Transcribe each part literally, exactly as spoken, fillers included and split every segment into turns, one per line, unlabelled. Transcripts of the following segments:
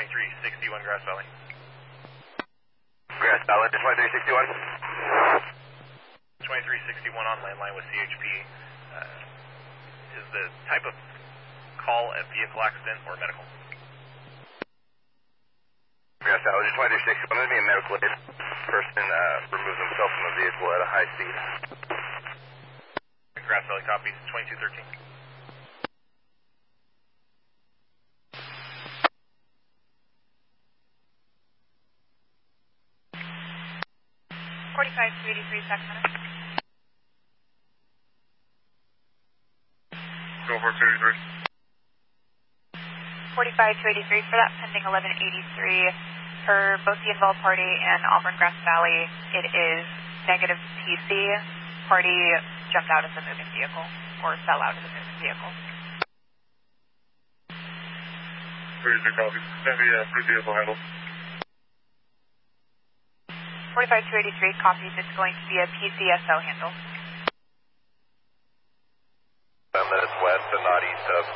twenty-three sixty-one Grass Valley.
Grass Valley, twenty-three sixty-one.
twenty-three sixty-one on landline with C H P. Uh, is the type of call a vehicle accident or medical?
Grass Valley, twenty-three sixty-one, there's be a medical aid. Person uh, removes himself from the vehicle at a high speed.
Grass Valley copies, twenty-two thirteen.
forty-five two eighty-three, Sacramento.
Go for two eighty-three.
forty-five two eighty-three for that pending eleven eighty-three. For both the involved party and Auburn Grass Valley, it is negative P C. Party jumped out of the moving vehicle or fell out of the moving vehicle.
thirty-two copies. Maybe uh, three vehicle handle.
forty-five two eighty-three copies. It's going to be a P C S O handle.
ten minutes west and not east of.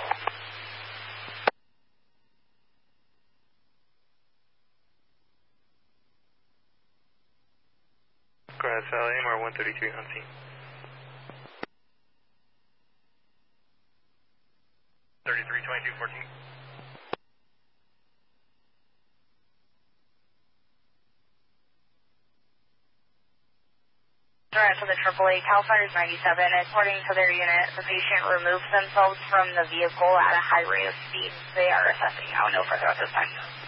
Grass Valley, M R one thirty-three on scene.
thirty-three twenty-two fourteen.
Direct to the triple A, Cal Fires ninety-seven. According to their unit, the patient removed themselves from the vehicle at a high rate of speed. They are assessing now. No further at this time.